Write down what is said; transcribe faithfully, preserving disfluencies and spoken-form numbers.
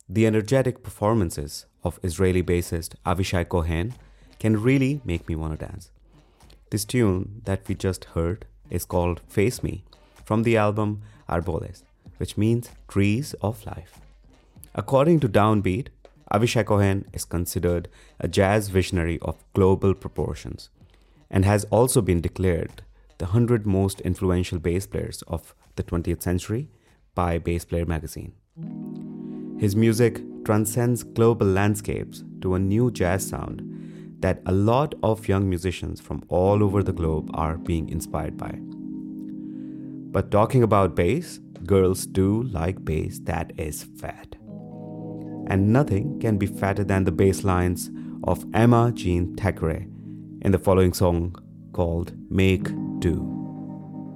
The energetic performances of Israeli bassist Avishai Cohen can really make me want to dance. This tune that we just heard is called Face Me from the album Arboles, which means trees of life. According to Downbeat, Avishai Cohen is considered a jazz visionary of global proportions and has also been declared the one hundred most influential bass players of the twentieth century by Bass Player magazine. His music transcends global landscapes to a new jazz sound that a lot of young musicians from all over the globe are being inspired by. But talking about bass, girls do like bass that is fat. And nothing can be fatter than the bass lines of Emma Jean Thackeray in the following song called Make Do.